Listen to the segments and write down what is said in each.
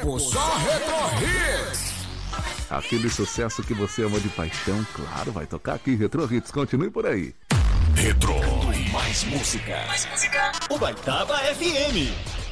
tempo, só Retro Hits. Aquele sucesso que você ama de paixão, claro, vai tocar aqui, Retro Hits. Continue por aí. Retro, mais música. Mais música. Ubaitaba FM.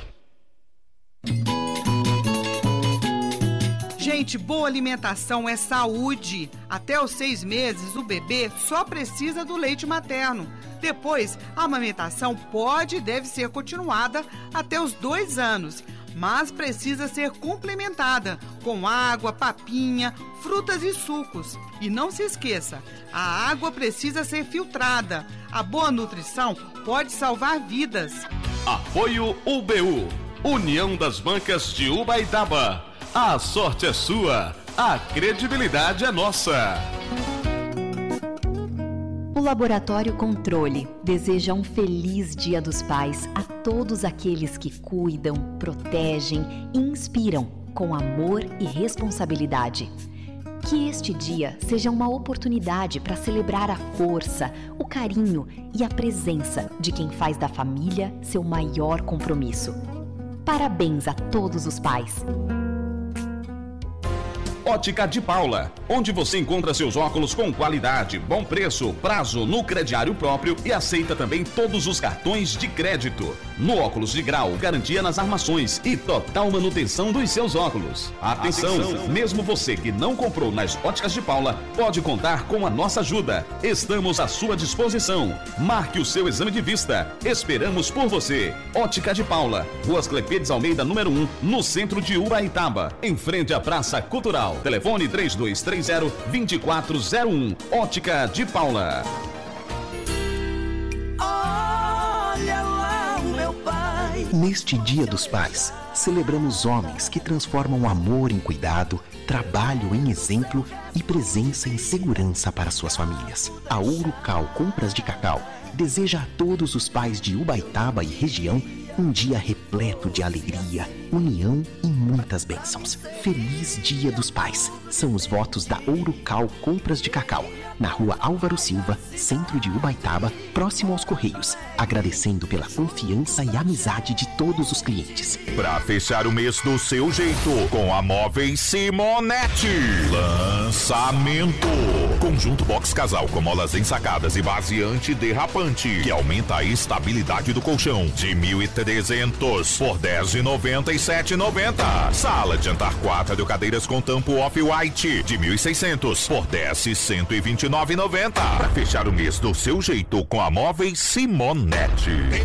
Gente, boa alimentação é saúde. Até os 6 meses, o bebê só precisa do leite materno. Depois, a amamentação pode e deve ser continuada até os 2 anos, mas precisa ser complementada com água, papinha, frutas e sucos. E não se esqueça, a água precisa ser filtrada. A boa nutrição pode salvar vidas. Apoio UBU, União das Bancas de Ubaitaba. A sorte é sua, a credibilidade é nossa. O Laboratório Controle deseja um feliz Dia dos Pais a todos aqueles que cuidam, protegem e inspiram com amor e responsabilidade. Que este dia seja uma oportunidade para celebrar a força, o carinho e a presença de quem faz da família seu maior compromisso. Parabéns a todos os pais! Ótica de Paula, onde você encontra seus óculos com qualidade, bom preço, prazo no crediário próprio e aceita também todos os cartões de crédito. No óculos de grau, garantia nas armações e total manutenção dos seus óculos. Atenção! Mesmo você que não comprou nas Óticas de Paula, pode contar com a nossa ajuda. Estamos à sua disposição. Marque o seu exame de vista. Esperamos por você. Ótica de Paula, Rua Clepêdes Almeida, número 1, no centro de Ubaitaba, em frente à Praça Cultural. Telefone 3230-2401. Ótica de Paula. Olha lá o meu pai. Neste Dia dos Pais, celebramos homens que transformam amor em cuidado, trabalho em exemplo e presença em segurança para suas famílias. A Urucal Compras de Cacau deseja a todos os pais de Ubaitaba e região um dia repleto de alegria, união e muitas bênçãos. Feliz Dia dos Pais. São os votos da Urucal Compras de Cacau, na Rua Álvaro Silva, centro de Ubaitaba, próximo aos Correios, agradecendo pela confiança e amizade de todos os clientes. Para fechar o mês do seu jeito, com a Móveis Simonetti. Lançamento. Conjunto box casal com molas ensacadas e base antiderrapante, que aumenta a estabilidade do colchão, de 1.300 por R$10,97,90. Sala de jantar 4 cadeiras com tampo off-white, de 1.600 por R$10,129,90. Para fechar o mês do seu jeito com a Móveis Simonetti.